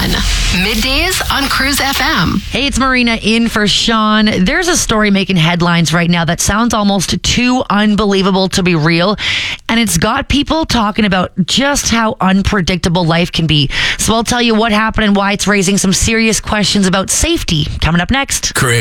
Sean. Middays on Cruise FM. Hey, it's Marina in for Sean. There's a story making headlines right now that sounds almost too unbelievable to be real. And it's got people talking about just how unpredictable life can be. So I'll tell you what happened and why it's raising some serious questions about safety. Coming up next. Chris.